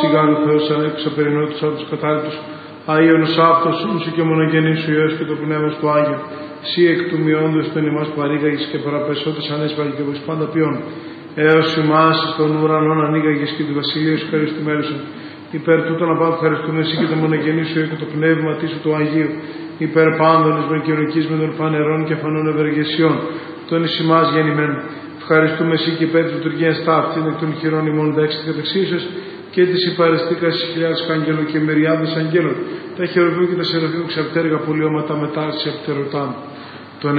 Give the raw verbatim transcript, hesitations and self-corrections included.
Σιγάλου Θεός ανέπισα περινότους από τους κατάληπτους. Άιονος αυτός σου και μονογενής σου Υιός και το πνεύμα του Άγιο. Σύ εκ του μειόντος τον ημάς παρήγαγες και παραπεσότες ανέσπαγε και όπως πάντα ποιόν. Έως ημάς των ουρανών ανοίγαγες και του βασιλείου σου χαριστημένουσαν. Υπέρ τούτων απάντου ευχαριστούμε εσύ και το μονογενής σου και το πνεύμα σου του Αγίου. Υπέρ πάντων εις με κοινωνικής με των φανερών και φανών ευεργεσιών. Τον εις ημάς γεννημέν. Ευχαριστούμε εσύ και υπέρ της λειτουργίας ταύτην εκ των χειρών ημών δέξτε κατεξίσεως και της υπαρεστήκας της χιλιάδας αγγέλων και μεριάδες αγγέλων. Τα χερουβίου και τα σεραφείου ξαπτέργα πολιώματα μετά της επτερωτάν.